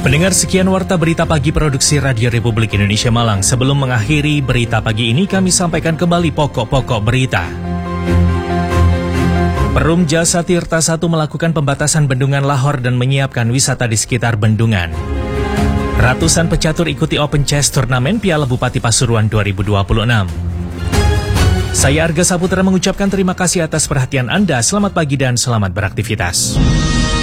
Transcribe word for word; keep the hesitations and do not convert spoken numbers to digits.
Pendengar, sekian warta berita pagi produksi Radio Republik Indonesia Malang. Sebelum mengakhiri berita pagi ini, kami sampaikan kembali pokok-pokok berita. Perum Jasa Tirta satu melakukan pembatasan bendungan Lahor dan menyiapkan wisata di sekitar bendungan. Ratusan pecatur ikuti Open Chess Turnamen Piala Bupati Pasuruan dua ribu dua puluh enam. Saya Arga Saputra mengucapkan terima kasih atas perhatian Anda. Selamat pagi dan selamat beraktivitas.